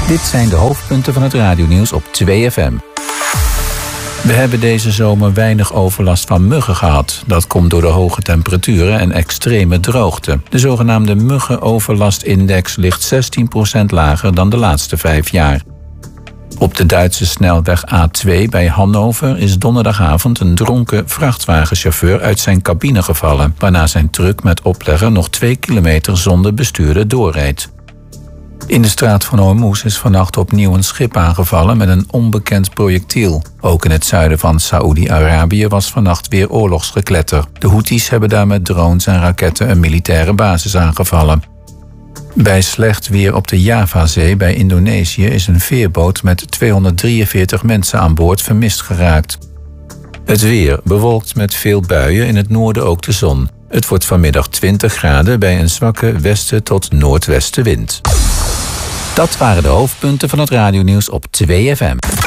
Dit zijn de hoofdpunten van het radionieuws op 2FM. We hebben deze zomer weinig overlast van muggen gehad. Dat komt door de hoge temperaturen en extreme droogte. De zogenaamde muggenoverlastindex ligt 16% lager dan de laatste 5 jaar. Op de Duitse snelweg A2 bij Hannover is donderdagavond een dronken vrachtwagenchauffeur uit zijn cabine gevallen, waarna zijn truck met oplegger nog 2 kilometer zonder bestuurder doorreed. In de straat van Hormuz is vannacht opnieuw een schip aangevallen met een onbekend projectiel. Ook in het zuiden van Saoedi-Arabië was vannacht weer oorlogsgekletter. De Houthis hebben daar met drones en raketten een militaire basis aangevallen. Bij slecht weer op de Javazee bij Indonesië is een veerboot met 243 mensen aan boord vermist geraakt. Het weer bewolkt met veel buien, in het noorden ook de zon. Het wordt vanmiddag 20 graden bij een zwakke westen tot noordwestenwind. Dat waren de hoofdpunten van het radionieuws op 2FM.